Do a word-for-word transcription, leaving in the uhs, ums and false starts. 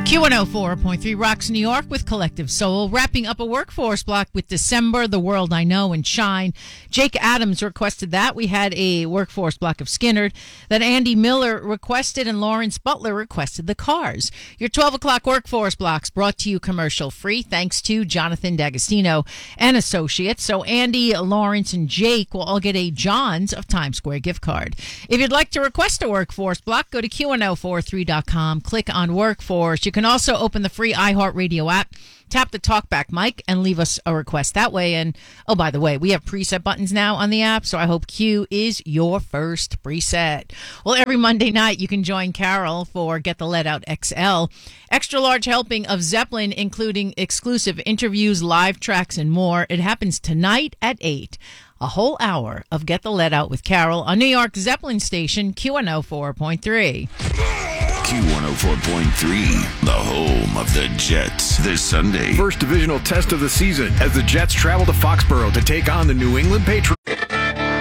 Q one oh four point three rocks New York with Collective Soul, wrapping up a workforce block with December, The World I Know, and Shine. Jake Adams requested that. We had a workforce block of Skynyrd that Andy Miller requested, and Lawrence Butler requested The Cars. Your twelve o'clock workforce blocks brought to you commercial free thanks to Jonathan D'Agostino and Associates. So Andy, Lawrence, and Jake will all get a John's of Times Square gift card. If you'd like to request a workforce block, go to Q one oh four three dot com, click on Workforce. You can also open the free iHeartRadio app, tap the talkback mic, and leave us a request that way. And, oh, by the way, we have preset buttons now on the app, so I hope Q is your first preset. Well, every Monday night, you can join Carol for Get the Let Out X L. Extra large helping of Zeppelin, including exclusive interviews, live tracks, and more. It happens tonight at eight. A whole hour of Get the Let Out with Carol on New York Zeppelin station Q one oh four point three. Q one oh four point three, the home of the Jets, this Sunday. First divisional test of the season as the Jets travel to Foxborough to take on the New England Patriots.